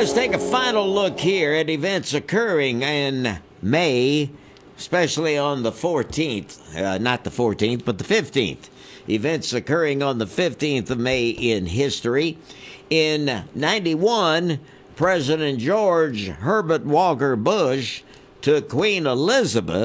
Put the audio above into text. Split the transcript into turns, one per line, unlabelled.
let's take a final look here at events occurring in May, especially on the 14th. Not the 14th, but the 15th. Events occurring on the 15th of May in history. In 91, President George Herbert Walker Bush took Queen Elizabeth